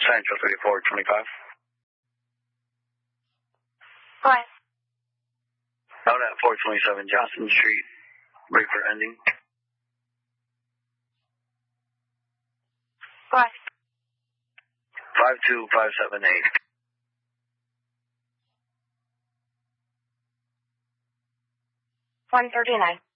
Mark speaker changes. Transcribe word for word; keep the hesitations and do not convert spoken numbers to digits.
Speaker 1: Central thirty-four twenty-five.
Speaker 2: What?
Speaker 1: Out at four twenty-seven Johnson Street. Ready for ending.
Speaker 2: What?
Speaker 1: five two five seven eight.
Speaker 2: one thirty-nine.